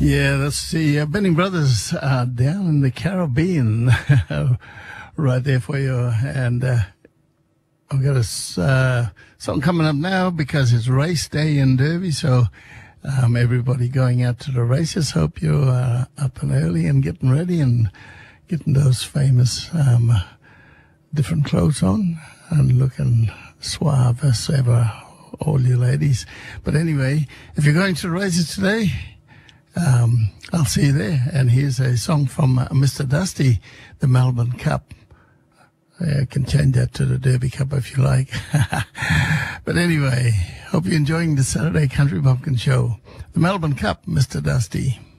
Yeah, that's the Benny Brothers down in the Caribbean, right there for you. And I've got a song coming up now because it's race day in Derby. So everybody going out to the races, hope you're up and early and getting ready and getting those famous different clothes on and looking suave as ever, all you ladies. But anyway, if you're going to the races today, I'll see you there. And here's a song from Mr. Dusty, the Melbourne Cup. I can change that to the Derby Cup if you like. But anyway, hope you're enjoying the Saturday Country Bumpkin Show. The Melbourne Cup, Mr. Dusty.